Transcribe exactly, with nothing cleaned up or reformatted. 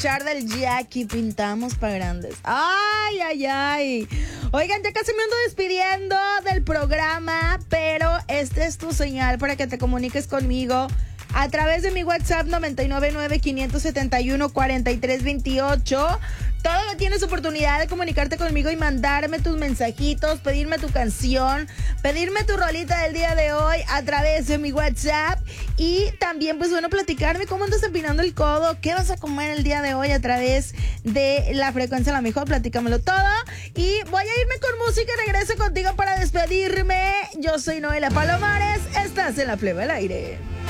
Char del Jackie, pintamos para grandes. Ay, ay, ay. Oigan, ya casi me ando despidiendo del programa, pero esta es tu señal para que te comuniques conmigo a través de mi WhatsApp noventa y nueve nueve, quinientos setenta y uno, cuarenta y tres veintiocho. Todavía tienes oportunidad de comunicarte conmigo y mandarme tus mensajitos, pedirme tu canción, pedirme tu rolita del día de hoy a través de mi WhatsApp. Y también, pues bueno, platicarme cómo andas empinando el codo, qué vas a comer el día de hoy a través de la frecuencia La Mejor. Platícamelo todo. Y voy a irme con música y regreso contigo para despedirme. Yo soy Noela Palomares, estás en La Plebe al Aire.